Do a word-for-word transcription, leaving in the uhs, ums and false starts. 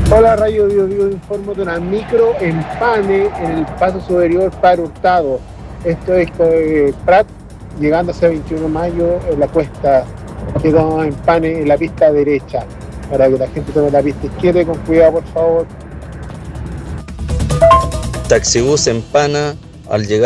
Hola, Radio Bio Bio, informo de una micro empane en el paso superior para Hurtado. Esto es eh, Prat, llegando hacia veintiuno de mayo, en la cuesta, quedó empane en la pista derecha, para que la gente tome la pista izquierda y con cuidado, por favor. Taxibús empana al llegar